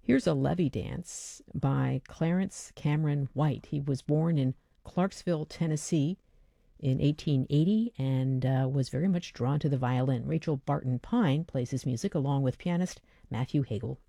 Here's a levee dance by Clarence Cameron White. He was born in Clarksville, Tennessee in 1880 and was very much drawn to the violin. Rachel Barton Pine plays his music along with pianist Matthew Hagel.